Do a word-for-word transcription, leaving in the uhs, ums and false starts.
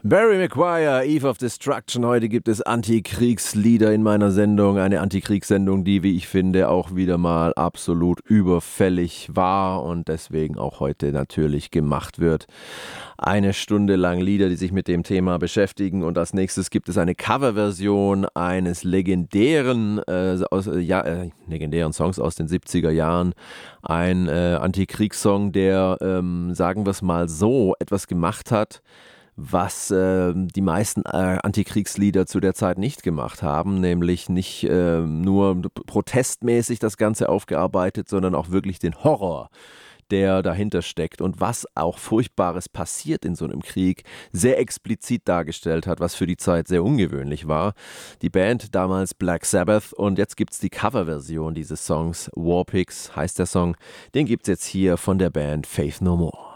Barry McGuire, Eve of Destruction. Heute gibt es Antikriegslieder in meiner Sendung. Eine Antikriegssendung, die, wie ich finde, auch wieder mal absolut überfällig war und deswegen auch heute natürlich gemacht wird. Eine Stunde lang Lieder, die sich mit dem Thema beschäftigen. Und als nächstes gibt es eine Coverversion eines legendären, äh, aus, äh, ja, äh, legendären Songs aus den siebziger Jahren. Ein äh, Antikriegssong, der, ähm, sagen wir es mal so, etwas gemacht hat, was äh, die meisten äh, Antikriegslieder zu der Zeit nicht gemacht haben, nämlich nicht äh, nur protestmäßig das Ganze aufgearbeitet, sondern auch wirklich den Horror, der dahinter steckt und was auch Furchtbares passiert in so einem Krieg, sehr explizit dargestellt hat, was für die Zeit sehr ungewöhnlich war. Die Band, damals Black Sabbath, und jetzt gibt es die Coverversion dieses Songs, War Pigs heißt der Song, den gibt es jetzt hier von der Band Faith No More.